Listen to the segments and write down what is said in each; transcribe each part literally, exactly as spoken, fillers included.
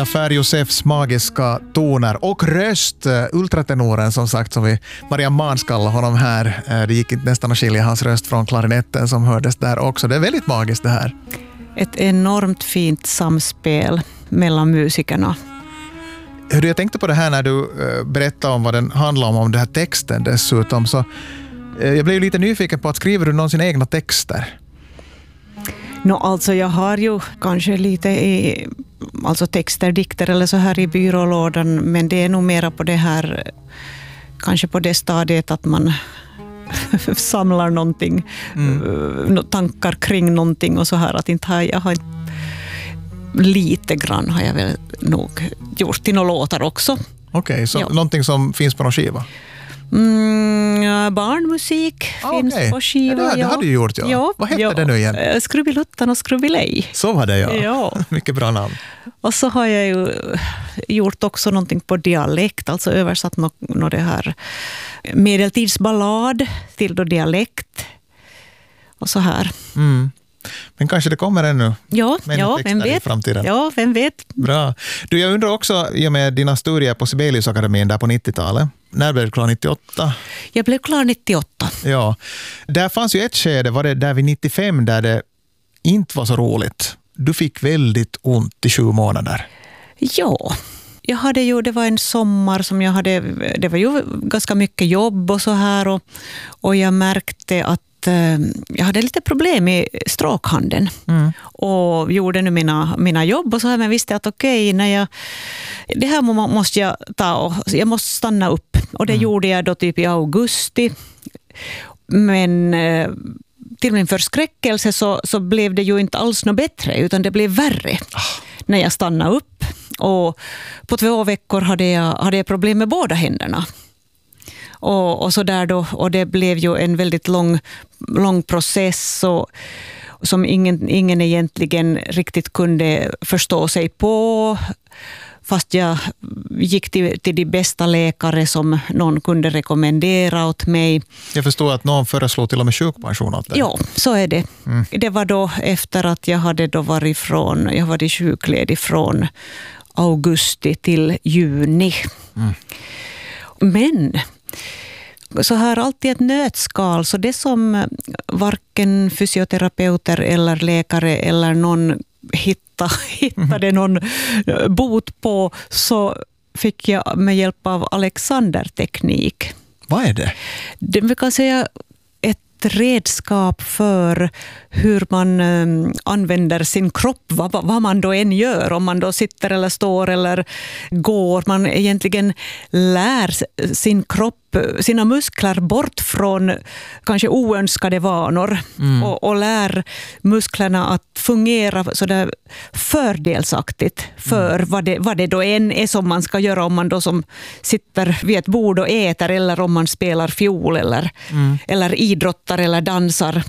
Dafer Josefs magiska toner och röst, ultratenoren som sagt, som vi Marianne Mans kallar honom här. Det gick inte nästan att skilja hans röst från klarinetten som hördes där också. Det är väldigt magiskt det här. Ett enormt fint samspel mellan musikerna. Hur jag tänkte på det här när du berättade om vad den handlar om, om den här texten dessutom, så jag blev ju lite nyfiken på att skriver du någonsin egna texter? No, alltså jag har ju kanske lite i, alltså texter, dikter eller så här i byrålådan, men det är nog mera på det här, kanske på det stadiet att man samlar någonting, mm. tankar kring någonting och så här, att inte har, jag har lite grann har jag väl nog gjort till några låtar också. Okej, okay, så ja. Någonting som finns på någon skiva? Mm, barnmusik ah, finns okay. på skiva. Ja, det, det ja. hade du gjort, ja. ja Vad hette ja. det nu igen? Skrubbeluttan och Skrubbilej. Så var det, ja. ja. Mycket bra namn. Och så har jag ju gjort också någonting på dialekt, alltså översatt något no, det här medeltidsballad till då dialekt. Och så här. Mm. Men kanske det kommer ännu. Ja, ja vem vet. I framtiden. Ja, vem vet. Bra. Du, jag undrar också, i och med dina studier på Sibeliusakademin där på nittiotalet. När blev du klar nittioåtta? Jag blev klar nittioåtta. Ja. Där fanns ju ett skede, var det där vid nittiofem, där det inte var så roligt. Du fick väldigt ont i sju månader. Ja. Jag hade ju, det var en sommar som jag hade, det var ju ganska mycket jobb och så här. Och, och jag märkte att jag hade lite problem i stråkhanden mm. och gjorde nu mina, mina jobb och så här, men visste att okej, okay, när jag, det här måste jag ta och jag måste stanna upp, och det mm. gjorde jag då typ i augusti, men till min förskräckelse så, så blev det ju inte alls något bättre, utan det blev värre oh. när jag stannade upp, och på två veckor hade jag, hade jag problem med båda händerna. Och, och så där då, och det blev ju en väldigt lång, lång process och, som ingen, ingen egentligen riktigt kunde förstå sig på, fast jag gick till, till de bästa läkare som någon kunde rekommendera åt mig. Jag förstår att någon föreslog till och med sjukpension åt dig. Ja, så är det. Mm. Det var då efter att jag hade då varit från, jag var sjukledig från augusti till juni. Mm. Men så här alltid ett nötskal, så det som varken fysioterapeuter eller läkare eller någon hitta, hittade någon bot på, så fick jag med hjälp av Alexander-teknik. Vad är det? Det vi kan säga ett redskap för hur man um, använder sin kropp, vad, vad man då än gör, om man då sitter eller står eller går. Man egentligen lär sin kropp, sina muskler bort från kanske oönskade vanor mm. och, och lär musklerna att fungera så där fördelsaktigt för mm. vad, det, vad det då än är som man ska göra, om man då som sitter vid ett bord och äter, eller om man spelar fiol eller, mm. eller idrottar eller dansar.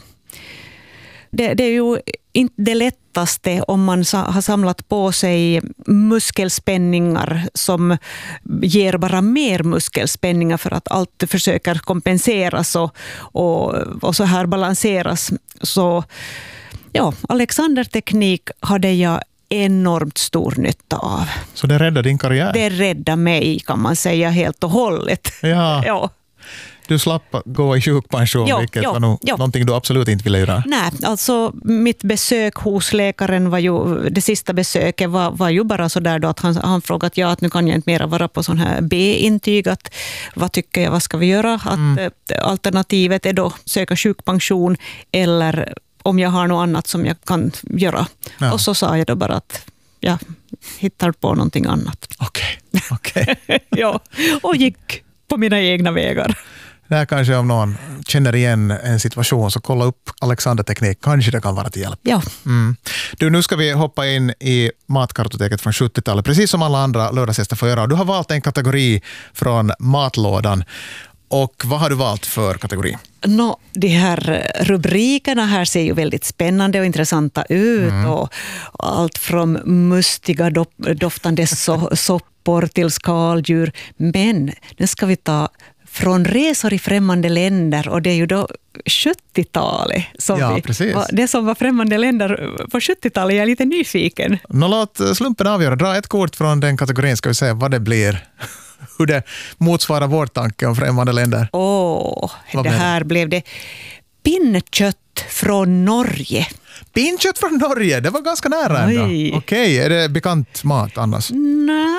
Det, det är ju inte det lättaste om man har samlat på sig muskelspänningar som ger bara mer muskelspänningar för att allt försöker kompenseras och, och, och så här balanseras. Så ja, Alexander-teknik hade jag enormt stor nytta av. Så det räddade din karriär? Det räddade mig, kan man säga, helt och hållet. Ja. ja. Du slapp gå i sjukpension, jo, vilket jo, var nog jo. någonting du absolut inte ville göra. Nej, alltså mitt besök hos läkaren var ju, det sista besöket var, var ju bara så där då att han, han frågat ja, att nu kan jag inte mera vara på sån här B-intyg, att vad tycker jag, vad ska vi göra? Att mm. alternativet är då söka sjukpension, eller om jag har något annat som jag kan göra. Ja. Och så sa jag då bara att jag hittar på någonting annat. Okej, okay. okej. Okay. ja, och gick på mina egna vägar. Det här kanske, om någon känner igen en situation, så kolla upp Alexander-teknik. Kanske det kan vara till hjälp. Ja. Mm. Du, nu ska vi hoppa in i matkartoteket från sjuttiotalet, precis som alla andra lördagsgäster får göra. Du har valt en kategori från matlådan. Och vad har du valt för kategori? No, de här rubrikerna här ser ju väldigt spännande och intressanta ut. Mm. Och allt från mustiga doftande so- soppor till skaldjur. Men nu ska vi ta från resor i främmande länder, och det är ju då sjuttiotalet som Ja, vi, precis. det som var främmande länder på sjuttiotalet. Jag är lite nyfiken. Nå, låt slumpen avgöra. Dra ett kort från den kategorin, ska vi se vad det blir. Hur det motsvarar vår tanke om främmande länder. Åh, Vad det blev det? här blev det. Pinnekött från Norge. Pinkött från Norge, det var ganska nära ändå. Oj. Okej, är det bekant mat annars? Nej,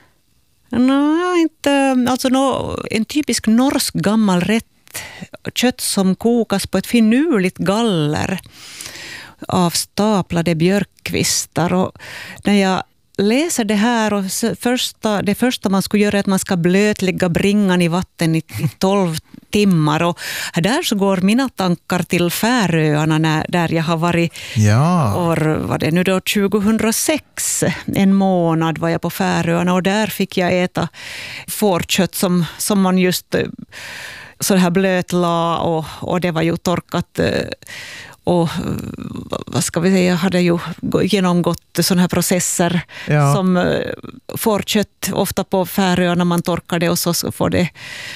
nej inte. Alltså nå, en typisk norsk gammal rätt. Kött som kokas på ett finurligt galler av staplade björkkvistar. Och när jag läser det här, och första, det första man skulle göra är att man ska blötlägga bringan i vatten i, i tolv timmar. Och där så går mina tankar till Färöarna, när, där jag har varit Ja. år, var det nu då tjugohundrasex. En månad var jag på Färöarna, och där fick jag äta fårkött som, som man just så här blötla, och, och det var ju torkat. Och vad ska vi säga, jag hade ju genomgått sådana här processer Ja. som fårkött, ofta på Färöarna man torkar det, och så får det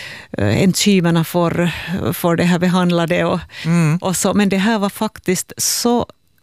enzymerna får, får det här behandlade och, Mm. och så. Men det här var faktiskt så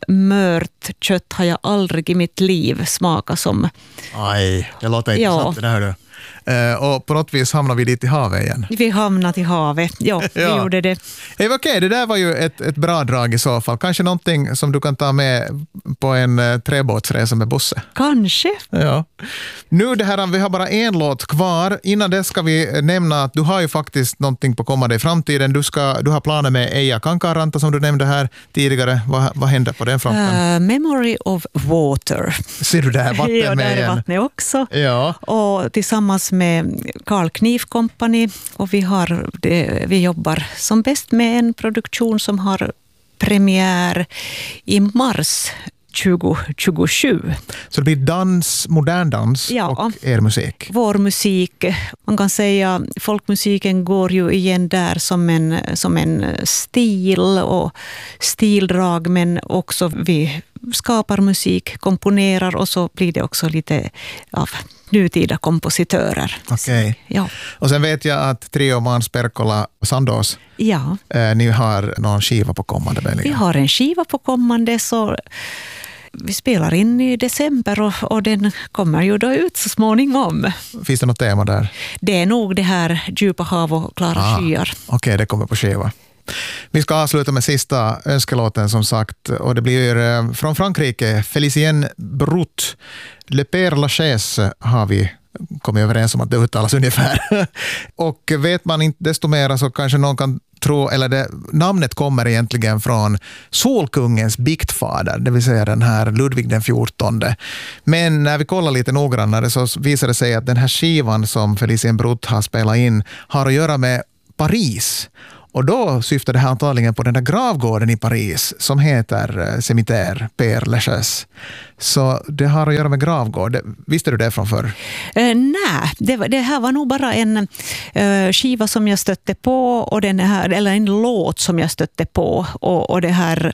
mört kött har jag aldrig i mitt liv smakat som. Aj, det låter Ja. intressant det där. Du. Eh, och på något vis hamnar vi dit i havet igen. Vi hamnade i havet. Ja, vi Ja. gjorde det. Hey, okej, det där var ju ett, ett bra drag i så fall. Kanske någonting som du kan ta med på en uh, trebåtsresa med Bosse. Kanske. Ja. Nu det här, vi har bara en låt kvar. Innan det ska vi nämna att du har ju faktiskt någonting på kommande i framtiden. Du, ska, du har planer med Eija Kankaanranta som du nämnde här tidigare. Vad, vad händer på den fronten? Uh, memory of water. Ser du där vatten Ja, med där är igen? vattnet också. Ja. Och tillsammans med Carl Knif Company, och vi, har det, vi jobbar som bäst med en produktion som har premiär i mars tjugohundratjugosju. Så det blir dans, modern dans Ja. och er musik. Vår musik, man kan säga folkmusiken går ju igen där som en, som en stil och stildrag, men också vi skapar musik, komponerar, och så blir det också lite av nutida kompositörer. Okej. Ja. Och sen vet jag att Trio Måns Perkkola Sandos, Ja, eh, ni har någon skiva på kommande vi möjligen. har en skiva på kommande, så vi spelar in i december, och, och den kommer ju då ut så småningom. Finns det något tema där? Det är nog det här djupa hav och klara Ah, skyar. Okej, det kommer på skiva. Vi ska avsluta med sista önskelåten som sagt, och det blir eh, från Frankrike, Félicien Brut. Le Père Lachaise har vi kommit överens om att det uttalas ungefär. Och vet man inte desto mer så kanske någon kan tro, eller det, namnet kommer egentligen från Solkungens biktfader, det vill säga den här Ludvig den fjortonde. Men när vi kollar lite noggrannare så visar det sig att den här skivan som Félicien Brut har spelat in har att göra med Paris. Och då syftar det här antagligen på den där gravgården i Paris som heter Cimetière Père Lachaise. Så det har att göra med gravgård. Visste du det från förr? Eh, nej, det, var- det här var nog bara en eh, skiva som jag stötte på, och den här, eller en låt som jag stötte på. Och, och det här,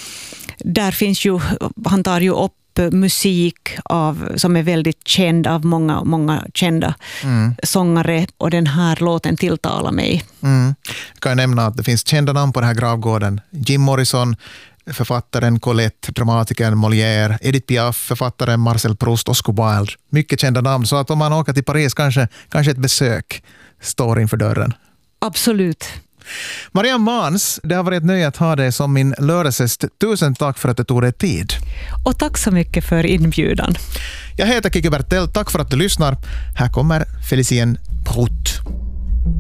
där finns ju, han tar ju upp musik av, som är väldigt känd av många, många kända Mm. sångare, och den här låten tilltalar mig. Mm. Jag kan nämna att det finns kända namn på den här gravgården. Jim Morrison, författaren Colette, dramatikern Molière, Edith Piaf, författaren Marcel Proust, Oscar Wilde. Mycket kända namn, så att om man åker till Paris kanske, kanske ett besök står inför dörren. Absolut. Marianne Måns, det har varit ett nöje att ha dig som min lördagsgäst. Tusen tack för att du tog dig tid. Och tack så mycket för inbjudan. Jag heter Kiki Bertell, tack för att du lyssnar. Här kommer Félicien Brut.